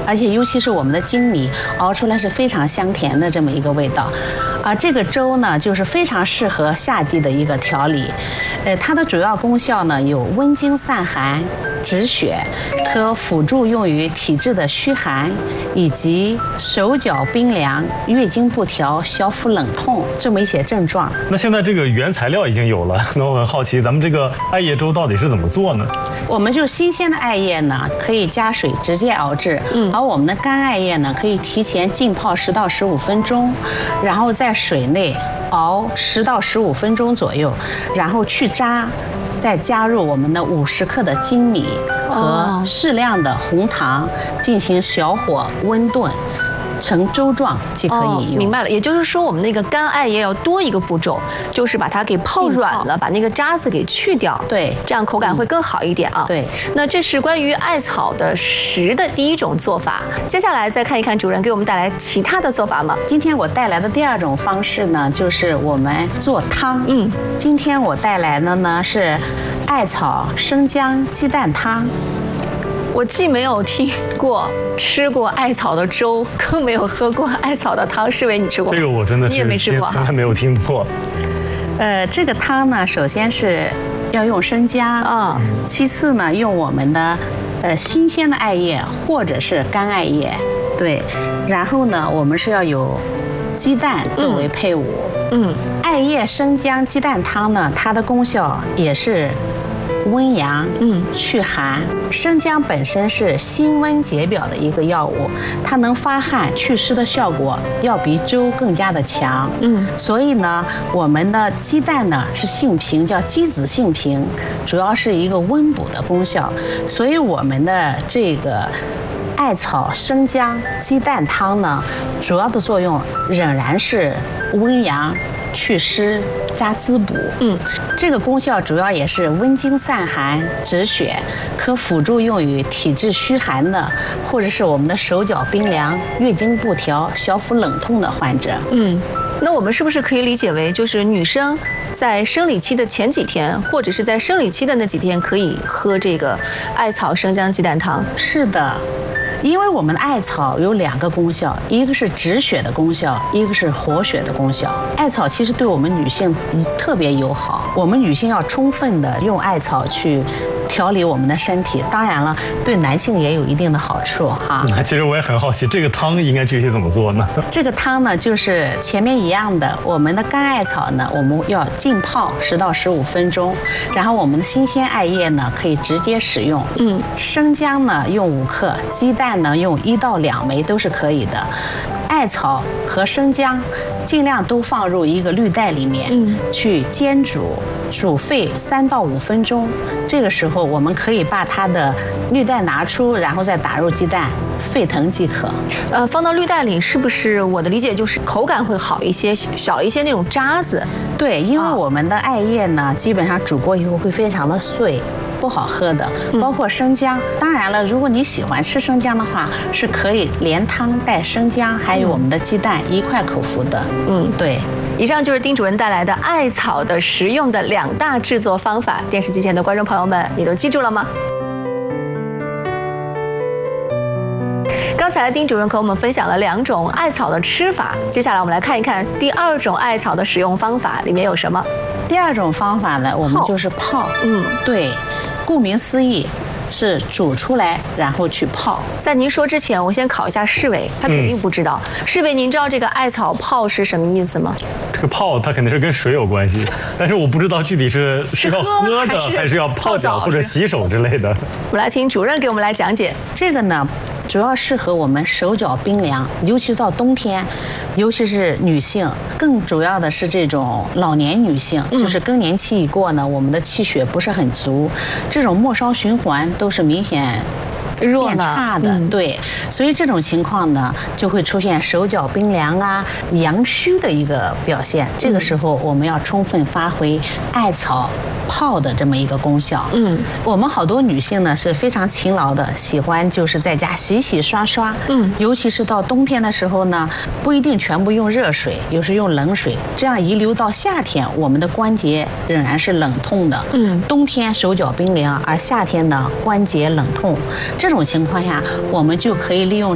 而且尤其是我们的精米熬出来是非常香甜的这么一个味道。这个粥呢，就是非常适合夏季的一个调理。它的主要功效呢有温经散寒、止血，可辅助用于体质的虚寒，以及手脚冰凉、月经不调、消腹冷痛这么一些症状。 那现在这个原材料已经有了，那我很好奇，咱们这个艾叶粥到底是怎么做呢？ 我们就新鲜的艾叶呢，可以加水直接熬制，而我们的干艾叶呢，可以提前浸泡10到15分钟，然后在水内熬10到15分钟左右，然后去渣，再加入我们的50克的精米和适量的红糖，进行小火温炖，成粥状即可以用。 明白了，也就是说我们那个干艾叶要多一个步骤，就是把它给泡软了，把那个渣子给去掉。 对， 这样口感会更好一点啊。 对， 那这是关于艾草的食的第一种做法。接下来再看一看主任给我们带来其他的做法吗？ 今天我带来的第2种方式呢，就是我们做汤。今天我带来的呢是艾草生姜鸡蛋汤。 我既没有听过吃过艾草的粥，更没有喝过艾草的汤。世伟，你吃过吗？ 这个我真的是你也没吃过， 从来没有听过。 这个汤呢，首先是要用生姜其次呢用我们的新鲜的艾叶或者是干艾叶，对，然后呢我们是要有鸡蛋作为配伍。艾叶生姜鸡蛋汤呢，它的功效也是温阳，祛寒。生姜本身是辛温解表的一个药物，它能发汗祛湿的效果要比粥更加的强。所以呢，我们的鸡蛋呢是性平，叫鸡子性平，主要是一个温补的功效。所以我们的这个艾草生姜鸡蛋汤呢，主要的作用仍然是温阳、祛湿加滋补。这个功效主要也是温经散寒、止血，可辅助用于体质虚寒的，或者是我们的手脚冰凉、月经不调、消腹冷痛的患者。 那我们是不是可以理解为，就是女生在生理期的前几天，或者是在生理期的那几天，可以喝这个艾草生姜鸡蛋汤？ 是的。因为我们的艾草有2个功效，一个是止血的功效，一个是活血的功效。艾草其实对我们女性特别友好，我们女性要充分的用艾草去调理我们的身体。当然了，对男性也有一定的好处哈。 其实我也很好奇，这个汤应该具体怎么做呢？ 这个汤呢，就是前面一样的，我们的干艾草呢，我们要浸泡10到15分钟，然后我们的新鲜艾叶呢，可以直接使用。生姜呢用5克，鸡蛋呢用1到2枚都是可以的。艾草和生姜尽量都放入一个滤袋里面，去煎煮，煮沸3到5分钟。这个时候我们可以把它的滤袋拿出，然后再打入鸡蛋，沸腾即可。 放到滤袋里，是不是我的理解就是口感会好一些，少一些那种渣子？ 对，因为我们的艾叶呢，基本上煮过以后会非常的碎，不好喝的。包括生姜，当然了，如果你喜欢吃生姜的话，是可以连汤带生姜，还有我们的鸡蛋一块口服的。对。 以上就是丁主任带来的艾草的实用的2大制作方法。电视机前的观众朋友们，你都记住了吗？刚才丁主任和我们分享了2种艾草的吃法，接下来我们来看一看第2种艾草的使用方法里面有什么。 第2种方法呢，我们就是泡。对，顾名思义，是煮出来然后去泡。 在您说之前，我先考一下世伟，他肯定不知道。世伟，您知道这个艾草泡是什么意思吗？ 这个泡它肯定是跟水有关系，但是我不知道具体是要喝的还是要泡脚或者洗手之类的。 我们来请主任给我们来讲解。 这个呢，主要适合我们手脚冰凉，尤其到冬天，尤其是女性，更主要的是这种老年女性，就是更年期一过呢，我们的气血不是很足，这种末梢循环都是明显变差的。对，所以这种情况呢，就会出现手脚冰凉啊、阳虚的一个表现。这个时候我们要充分发挥艾草泡的这么一个功效。我们好多女性呢是非常勤劳的，喜欢就是在家洗洗刷刷。尤其是到冬天的时候呢，不一定全部用热水，有时用冷水，这样遗留到夏天，我们的关节仍然是冷痛的。冬天手脚冰凉，而夏天呢关节冷痛，这种情况下，我们就可以利用